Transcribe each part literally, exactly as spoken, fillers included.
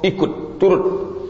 ikut, turut.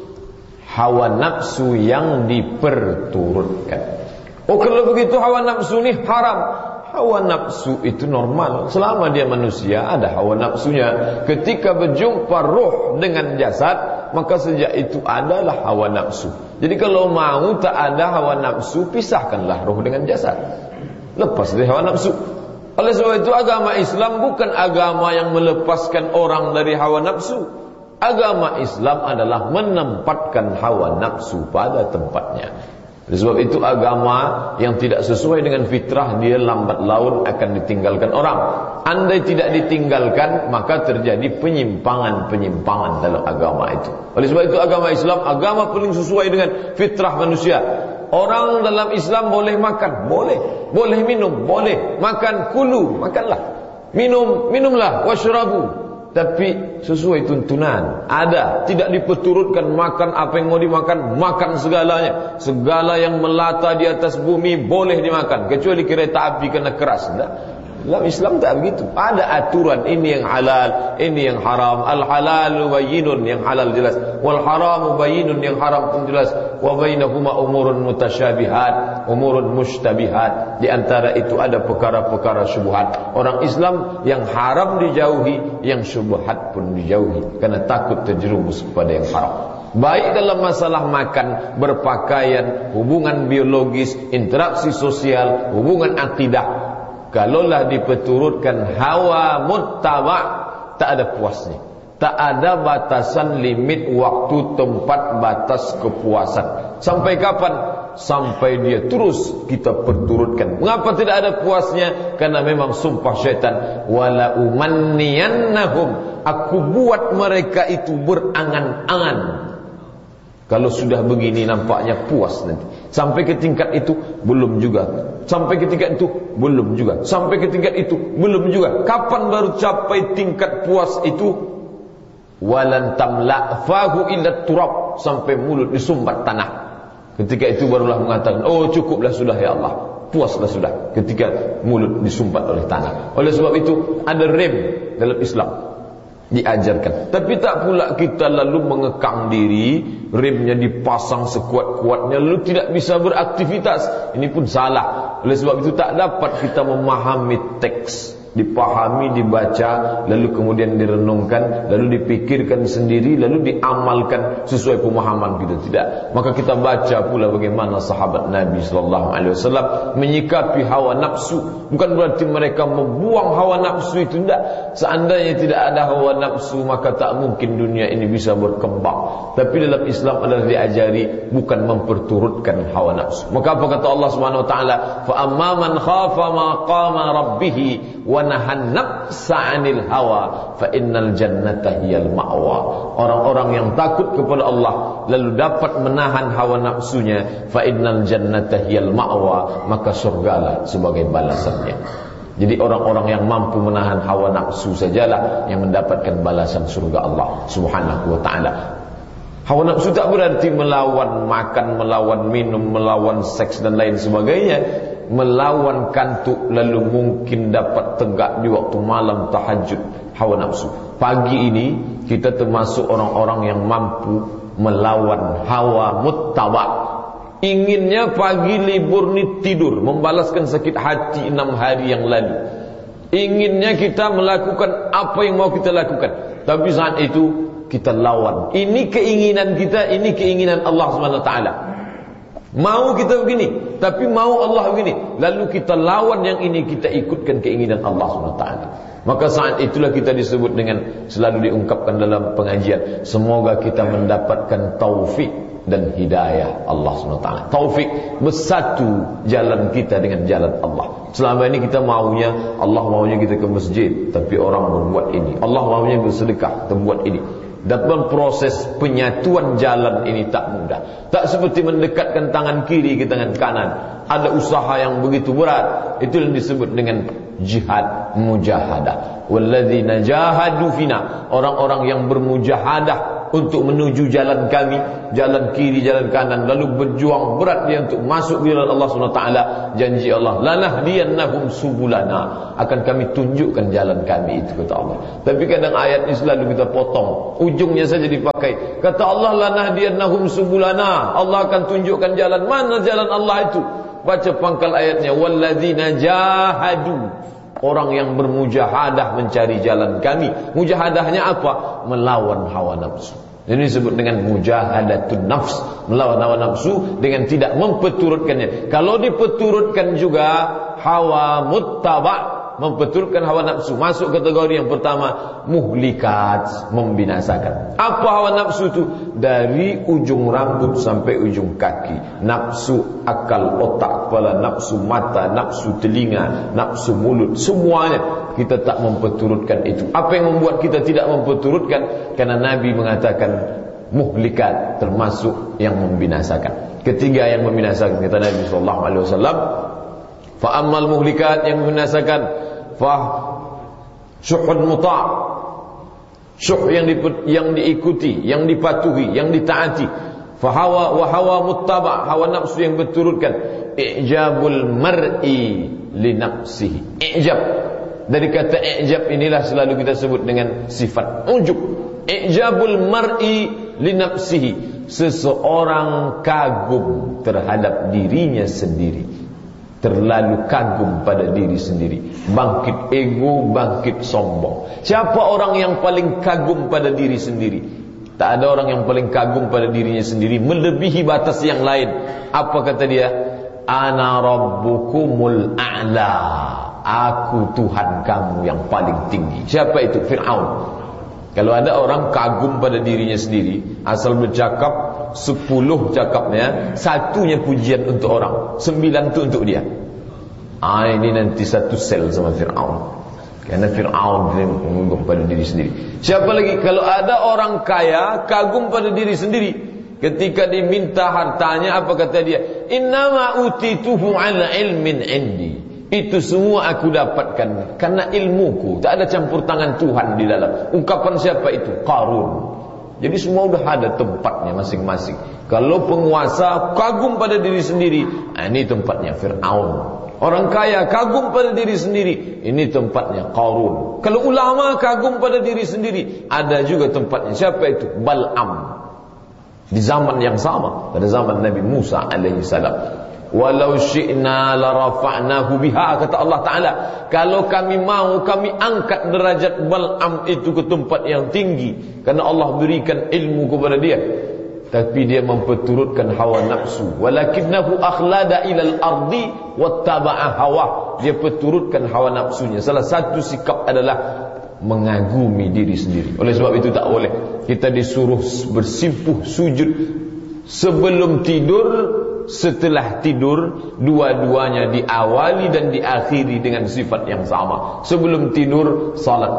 Hawa nafsu yang diperturutkan. Oh, kalau begitu hawa nafsu ini haram. Hawa nafsu itu normal. Selama dia manusia ada hawa nafsunya. Ketika berjumpa roh dengan jasad, maka sejak itu adalah hawa nafsu. Jadi kalau mau tak ada hawa nafsu, pisahkanlah roh dengan jasad. Lepas dari hawa nafsu. Oleh sebab itu agama Islam bukan agama yang melepaskan orang dari hawa nafsu. Agama Islam adalah menempatkan hawa nafsu pada tempatnya. Oleh sebab itu agama yang tidak sesuai dengan fitrah, dia lambat laun akan ditinggalkan orang. Andai tidak ditinggalkan, maka terjadi penyimpangan-penyimpangan dalam agama itu. Oleh sebab itu agama Islam agama paling sesuai dengan fitrah manusia. Orang dalam Islam boleh makan, boleh. Boleh minum, boleh. Makan, kulu, makanlah. Minum, minumlah, washrabu. Tapi sesuai tuntunan. Ada, tidak diperturutkan makan apa yang mau dimakan, makan segalanya. Segala yang melata di atas bumi boleh dimakan, kecuali kereta api kena keras. Tidak. Dalam Islam tak begitu. Ada aturan, ini yang halal, ini yang haram. Al-halalu bayyinun, yang halal jelas. Wal haramu bayyinun, yang haram pun jelas. Wa bainahuma umurun mutasyabihat, umurun mushtabihat. Di antara itu ada perkara-perkara syubhat. Orang Islam yang haram dijauhi, yang syubhat pun dijauhi, karena takut terjerumus kepada yang haram. Baik dalam masalah makan, berpakaian, hubungan biologis, interaksi sosial, hubungan akidah. Kalaulah diperturutkan hawa muttaba, tak ada puasnya. Tak ada batasan, limit, waktu, tempat, batas kepuasan. Sampai kapan? Sampai dia terus kita perturutkan. Mengapa tidak ada puasnya? Karena memang sumpah syaitan, wala umanniyannahum, aku buat mereka itu berangan-angan. Kalau sudah begini nampaknya puas nanti. Sampai ke tingkat itu belum juga. Sampai ke tingkat itu belum juga. Sampai ke tingkat itu belum juga. Kapan baru capai tingkat puas itu? Walan tamla fahu illa turab, sampai mulut disumbat tanah. Ketika itu barulah mengatakan, oh cukuplah sudah ya Allah, puaslah sudah. Ketika mulut disumbat oleh tanah. Oleh sebab itu ada rem dalam Islam, diajarkan. Tapi tak pula kita lalu mengekang diri, remnya dipasang sekuat-kuatnya, lalu tidak bisa beraktivitas. Ini pun salah. Oleh sebab itu tak dapat kita memahami teks, dipahami, dibaca, lalu kemudian direnungkan, lalu dipikirkan sendiri, lalu diamalkan sesuai pemahaman kita. Tidak. Maka kita baca pula bagaimana sahabat Nabi sallallahu alaihi wasallam menyikapi hawa nafsu. Bukan berarti mereka membuang hawa nafsu itu, tidak. Seandainya tidak ada hawa nafsu, maka tak mungkin dunia ini bisa berkembang. Tapi dalam Islam adalah diajari bukan memperturutkan hawa nafsu. Maka apa kata Allah Subhanahu wa taala? Fa amma man khafa maqama rabbih wa nahan nafsa 'anil hawa fa innal jannata hiyal ma'wa. Orang-orang yang takut kepada Allah lalu dapat menahan hawa nafsunya, fa innal jannata hiyal ma'wa, maka surgalah sebagai balasannya. Jadi orang-orang yang mampu menahan hawa nafsu sajalah yang mendapatkan balasan surga Allah Subhanahu wa taala. Hawa nafsu tak berarti melawan makan, melawan minum, melawan seks dan lain sebagainya. Melawan kantuk, lalu mungkin dapat tegak di waktu malam tahajud. Hawa nafsu. Pagi ini kita termasuk orang-orang yang mampu melawan hawa muttaba. Inginnya pagi libur ni tidur, membalaskan sakit hati enam hari yang lalu. Inginnya kita melakukan apa yang mau kita lakukan, tapi saat itu kita lawan. Ini keinginan kita, ini keinginan Allah Subhanahu wa taala. Mau kita begini, tapi mau Allah begini, lalu kita lawan yang ini, kita ikutkan keinginan Allah Subhanahu wa taala. Maka saat itulah kita disebut dengan, selalu diungkapkan dalam pengajian, semoga kita mendapatkan taufik dan hidayah Allah Subhanahu wa taala. Taufik, bersatu jalan kita dengan jalan Allah. Selama ini kita maunya, Allah maunya kita ke masjid, tapi orang berbuat ini. Allah maunya bersedekah, kita buat ini. Dalam proses penyatuan jalan ini tak mudah. Tak seperti mendekatkan tangan kiri ke tangan kanan. Ada usaha yang begitu berat. Itu yang disebut dengan jihad mujahadah. Walladzina jahadu fina, orang-orang yang bermujahadah untuk menuju jalan kami, jalan kiri, jalan kanan, lalu berjuang berat dia untuk masuk ke jalan Allah subhanahu wa taala. Janji Allah, lanahdiyannahum subulana, akan kami tunjukkan jalan kami itu, kata Allah. Tapi kadang ayat ini selalu kita potong, ujungnya saja dipakai. Kata Allah, lanahdiyannahum subulana, Allah akan tunjukkan jalan. Mana jalan Allah itu? Baca pangkal ayatnya, walladzina jahadu, orang yang bermujahadah mencari jalan kami. Mujahadahnya apa? Melawan hawa nafsu. Ini disebut dengan mujahadatun nafs, melawan hawa nafsu dengan tidak memperturutkannya. Kalau diperturutkan juga hawa muttaba', memperturutkan hawa nafsu, masuk kategori yang pertama, muhlikat, membinasakan. Apa hawa nafsu itu? Dari ujung rambut sampai ujung kaki. Nafsu akal, otak, kepala, nafsu mata, nafsu telinga, nafsu mulut, semuanya kita tak memperturutkan itu. Apa yang membuat kita tidak memperturutkan? Karena Nabi mengatakan muhlikat, termasuk yang membinasakan. Ketiga yang membinasakan, kata Nabi sallallahu alaihi wasallam, fa ammal muhlikat, yang membinasakan, fa syuhun muta', syuh yang, di, yang diikuti, yang dipatuhi, yang ditaati. Fa hawa wa hawa muttaba', hawa nafsu yang berturutkan. I'jabul mar'i li nafsihi. I'jab, dari kata i'jab inilah selalu kita sebut dengan sifat ujub. I'jabul mar'i li nafsihi, seseorang kagum terhadap dirinya sendiri, terlalu kagum pada diri sendiri, bangkit ego, bangkit sombong. Siapa orang yang paling kagum pada diri sendiri? Tak ada orang yang paling kagum pada dirinya sendiri melebihi batas yang lain. Apa kata dia? Ana rabbukumul a'la, aku Tuhan kamu yang paling tinggi. Siapa itu? Fir'aun. Kalau ada orang kagum pada dirinya sendiri, asal bercakap sepuluh cakapnya, satunya pujian untuk orang, sembilan itu untuk dia. Ah, ini nanti satu sel sama Fir'aun. Karena Fir'aun kagum pada diri sendiri. Siapa lagi? Kalau ada orang kaya kagum pada diri sendiri, ketika diminta hartanya, apa kata dia? Innama utituhu ala ilmin indi, itu semua aku dapatkan karena ilmuku, tak ada campur tangan Tuhan di dalam. Ungkapan siapa itu? Qarun. Jadi semua sudah ada tempatnya masing-masing. Kalau penguasa kagum pada diri sendiri, ini tempatnya Fir'aun. Orang kaya kagum pada diri sendiri, ini tempatnya Qarun. Kalau ulama kagum pada diri sendiri, ada juga tempatnya. Siapa itu? Bal'am. Di zaman yang sama, pada zaman Nabi Musa alaihi salam. Walau syi'na la rafa'nahu biha, kata Allah Ta'ala, kalau kami mau, kami angkat derajat Bal'am itu ke tempat yang tinggi, karena Allah berikan ilmu kepada dia. Tapi dia memperturutkan hawa nafsu. Walakinnahu akhlada ilal ardi wattaba'a hawa, dia perturutkan hawa nafsunya. Salah satu sikap adalah mengagumi diri sendiri. Oleh sebab itu tak boleh kita disuruh bersimpuh sujud sebelum tidur, setelah tidur, dua-duanya diawali dan diakhiri dengan sifat yang sama. Sebelum tidur salat,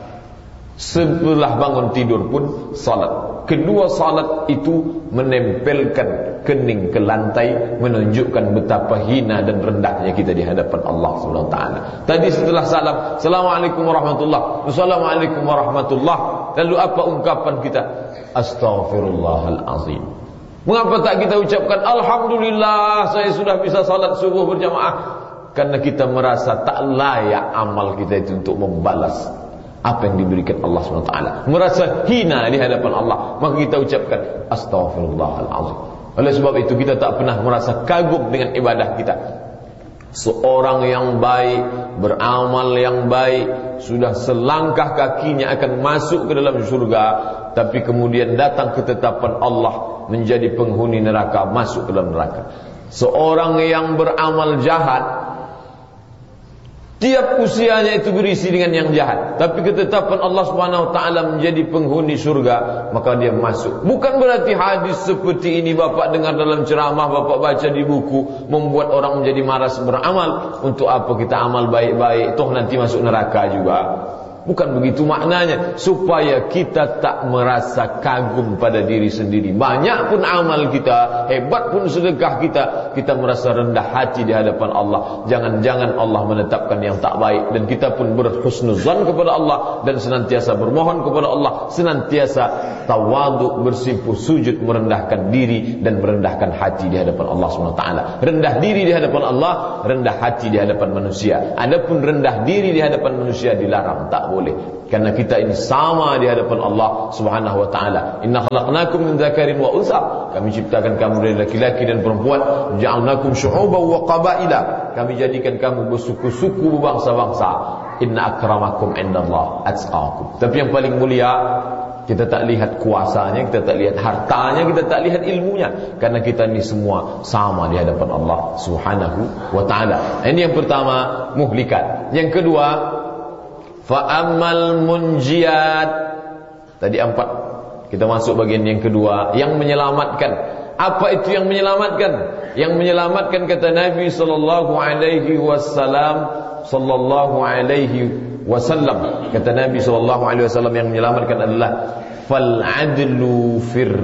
setelah bangun tidur pun salat. Kedua salat itu menempelkan kening ke lantai, menunjukkan betapa hina dan rendahnya kita di hadapan Allah subhanahu wa taala. Tadi setelah salam, Assalamualaikum warahmatullahi, Assalamualaikum warahmatullahi, lalu apa ungkapan kita? Astaghfirullahalazim. Mengapa tak kita ucapkan Alhamdulillah saya sudah bisa salat subuh berjamaah? Karena kita merasa tak layak amal kita itu untuk membalas apa yang diberikan Allah subhanahu wa taala. Merasa hina di hadapan Allah, maka kita ucapkan Astaghfirullahalazim. Oleh sebab itu kita tak pernah merasa kagum dengan ibadah kita. Seorang yang baik, beramal yang baik, sudah selangkah kakinya akan masuk ke dalam surga, tapi kemudian datang ketetapan Allah menjadi penghuni neraka, masuk ke dalam neraka. Seorang yang beramal jahat, tiap usianya itu berisi dengan yang jahat, tapi ketetapan Allah subhanahu wa taala menjadi penghuni surga, maka dia masuk. Bukan berarti hadis seperti ini bapak dengar dalam ceramah, bapak baca di buku, membuat orang menjadi malas beramal. Untuk apa kita amal baik-baik, toh nanti masuk neraka juga. Bukan begitu maknanya. Supaya kita tak merasa kagum pada diri sendiri. Banyak pun amal kita, hebat pun sedekah kita, kita merasa rendah hati di hadapan Allah. Jangan-jangan Allah menetapkan yang tak baik, dan kita pun berhusnuzan kepada Allah, dan senantiasa bermohon kepada Allah, senantiasa tawaduk, bersimpuh sujud, merendahkan diri dan merendahkan hati di hadapan Allah subhanahu wa taala. Rendah diri di hadapan Allah, rendah hati di hadapan manusia. Adapun rendah diri di hadapan manusia dilarang, tak boleh. Karena kita ini sama di hadapan Allah subhanahu wa ta'ala. Inna khalaqnakum min dzakarin wa untha. Kami ciptakan kamu dari laki-laki dan perempuan. Ja'alnakum syu'uban wa qabaila. Kami jadikan kamu bersuku-suku, berbangsa-bangsa. Inna akramakum indallah atqakum. Tapi yang paling mulia, kita tak lihat kuasanya, kita tak lihat hartanya, kita tak lihat ilmunya. Karena kita ini semua sama di hadapan Allah subhanahu wa ta'ala. Ini yang pertama, muhlikat. Yang kedua, fa'amal munjiat. Tadi empat, kita masuk bagian yang kedua, yang menyelamatkan. Apa itu yang menyelamatkan? Yang menyelamatkan, kata Nabi sallallahu alaihi wasallam, sallallahu alaihi wasallam, kata Nabi sallallahu alaihi wasallam, yang menyelamatkan adalah fal adlu fir